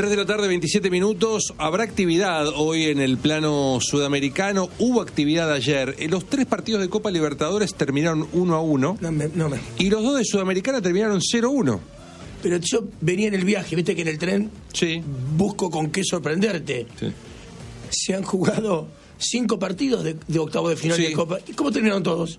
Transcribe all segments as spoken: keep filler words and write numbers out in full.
tres de la tarde, veintisiete minutos. Habrá actividad hoy en el plano sudamericano. Hubo actividad ayer. Los tres partidos de Copa Libertadores terminaron uno a uno. No me, no me. Y los dos de Sudamericana terminaron cero a uno. Pero yo venía en el viaje, viste que en el tren sí. busco con qué sorprenderte. Sí. Se han jugado cinco partidos de, de octavo de final sí. de Copa. ¿Y cómo terminaron todos?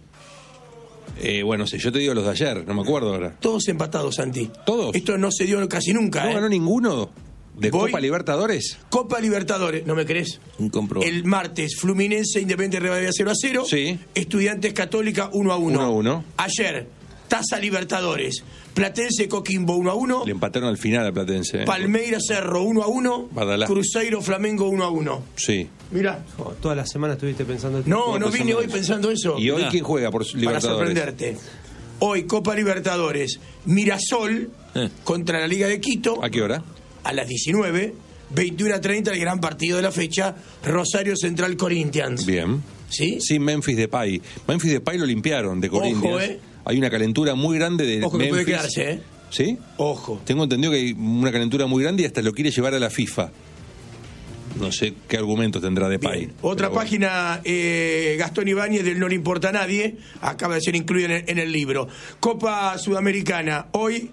Eh, bueno, si yo te digo los de ayer, no me acuerdo ahora. Todos empatados, Santi. ¿Todos? Esto no se dio casi nunca. ¿No ¿eh? ganó ninguno de Voy, Copa Libertadores? Copa Libertadores, ¿no me crees? El martes, Fluminense Independiente Rivadavia cero a cero. Sí. Estudiantes Católica uno a uno. uno a uno. Ayer, Taza Libertadores. Platense Coquimbo uno a uno. Le empataron al final al Platense. ¿eh? Palmeiras Cerro uno a uno. Badalá. Cruzeiro Flamengo uno a uno. Sí. Mirá. Oh, toda la semana estuviste pensando. No, no vine hoy pensando eso. ¿Y hoy Mirá. quién juega por Libertadores? Para sorprenderte. Hoy Copa Libertadores, Mirasol eh. contra la Liga de Quito. ¿A qué hora? A las diecinueve, veintiuno a treinta, el gran partido de la fecha, Rosario Central Corinthians. Bien. ¿Sí? Sí, Memphis Depay. Memphis Depay lo limpiaron de Corinthians. Ojo, ¿eh? Hay una calentura muy grande de Ojo, Memphis. que puede quedarse, ¿eh? ¿Sí? Ojo. Tengo entendido que hay una calentura muy grande y hasta lo quiere llevar a la FIFA. No sé qué argumento tendrá Depay. Otra página, eh, Gastón Ibáñez del No le importa a nadie, acaba de ser incluida en el, en el libro. Copa Sudamericana, hoy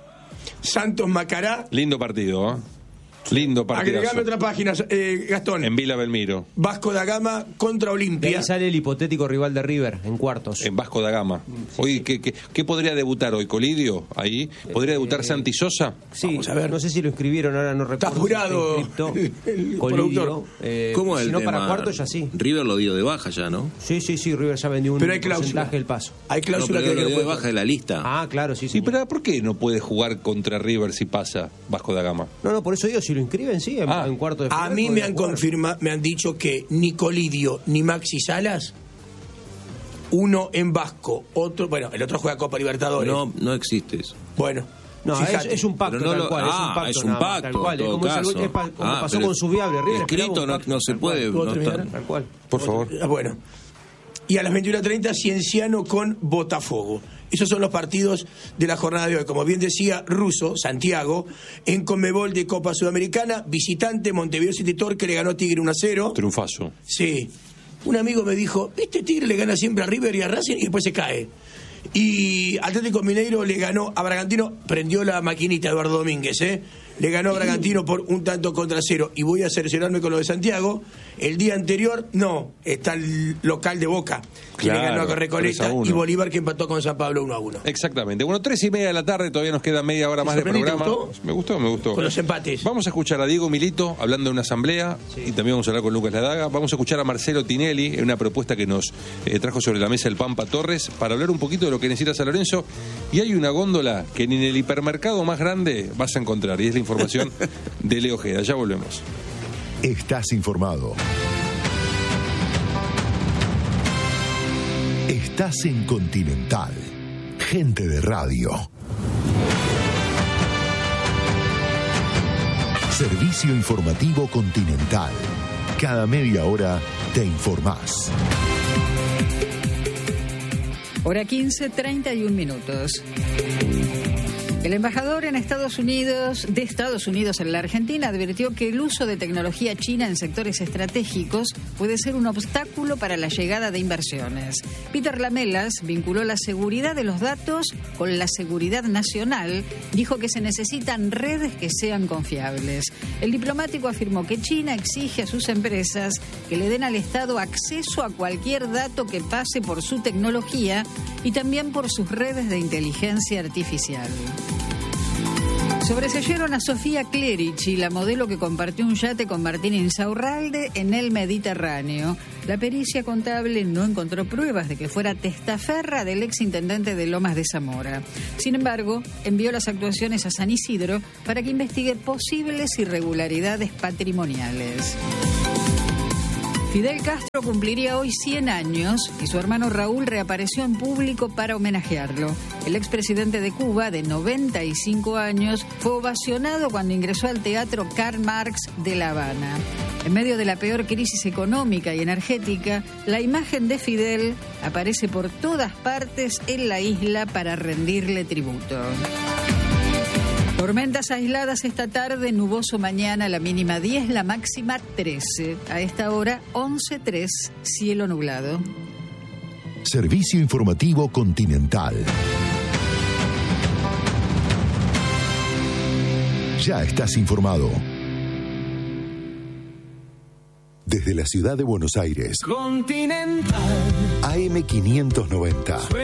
Santos Macará. Lindo partido, ¿eh? Lindo partido. Agregame otra página, eh, Gastón. En Vila Belmiro. Vasco da Gama contra Olimpia. Ahí sale el hipotético rival de River en cuartos. En Vasco da Gama. Sí, hoy, sí. ¿qué, qué, ¿qué podría debutar hoy? ¿Colidio? Ahí. ¿Podría debutar eh, Santi Sosa? Sí, vamos a ver. No sé si lo inscribieron, ahora no recuerdo. Está apurado si el, el Colidio. Eh, ¿Cómo es si el no, tema? Para cuartos ya sí. River lo dio de baja ya, ¿no? Sí, sí, sí. River ya vendió un pero hay porcentaje del paso. Hay cláusula no, que lo no dio de baja de la lista. Ah, claro, sí, sí. ¿Y pero por qué no puede jugar contra River si pasa Vasco da Gama? No, no, por eso digo, si lo inscriben, sí. En, ah. en cuarto de final, a mí me han confirmado, me han dicho que ni Colidio ni Maxi Salas, uno en Vasco, otro, bueno, el otro juega Copa Libertadores. No, no existe eso. Bueno, no, es, es un pacto, no tal lo, cual, ah, es un pacto, es un pacto, tal cual, todo como, caso. es, como ah, pasó con Subiable, River. Escrito no, no se puede, no está, tal cual. Por favor. Bueno. Y a las veintiuna treinta, Cienciano con Botafogo. Esos son los partidos de la jornada de hoy. Como bien decía Russo, Santiago, en Conmebol de Copa Sudamericana, visitante Montevideo City Torque le ganó a Tigre uno a cero. Triunfazo. Sí. Un amigo me dijo, ¿viste? Tigre le gana siempre a River y a Racing y después se cae. Y Atlético Mineiro le ganó a Bragantino, prendió la maquinita Eduardo Domínguez, ¿eh? Le ganó a Bragantino por un tanto contra cero. Y voy a cerciorarme con lo de Santiago. El día anterior, no, está el local de Boca, que claro, le ganó a Recoleta, y Bolívar, que empató con San Pablo uno a uno. Exactamente. Bueno, tres y media de la tarde, todavía nos queda media hora más de programa. ¿Te gustó? Me gustó, me gustó. Con los empates. Vamos a escuchar a Diego Milito hablando de una asamblea, sí. Y también vamos a hablar con Lucas Ladaga. Vamos a escuchar a Marcelo Tinelli en una propuesta que nos eh, trajo sobre la mesa el Pampa Torres para hablar un poquito de lo que necesita San Lorenzo. Y hay una góndola que ni en el hipermercado más grande vas a encontrar, y es la información de Leo Ojeda. Ya volvemos. Estás informado. Estás en Continental. Gente de radio. Servicio informativo Continental. Cada media hora te informás. Hora quince, treinta y un minutos. El embajador en Estados Unidos, de Estados Unidos en la Argentina advirtió que el uso de tecnología china en sectores estratégicos puede ser un obstáculo para la llegada de inversiones. Peter Lamelas vinculó la seguridad de los datos con la seguridad nacional. Dijo que se necesitan redes que sean confiables. El diplomático afirmó que China exige a sus empresas que le den al Estado acceso a cualquier dato que pase por su tecnología y también por sus redes de inteligencia artificial. Sobreseyeron a Sofía Clerici, la modelo que compartió un yate con Martín Insaurralde en el Mediterráneo. La pericia contable no encontró pruebas de que fuera testaferra del exintendente de Lomas de Zamora. Sin embargo, envió las actuaciones a San Isidro para que investigue posibles irregularidades patrimoniales. Fidel Castro cumpliría hoy cien años y su hermano Raúl reapareció en público para homenajearlo. El expresidente de Cuba, de noventa y cinco años, fue ovacionado cuando ingresó al Teatro Karl Marx de La Habana. En medio de la peor crisis económica y energética, la imagen de Fidel aparece por todas partes en la isla para rendirle tributo. Tormentas aisladas esta tarde, nuboso mañana, la mínima diez, la máxima trece. A esta hora, once tres, cielo nublado. Servicio informativo Continental. Ya estás informado. Desde la ciudad de Buenos Aires, Continental. A M quinientos noventa.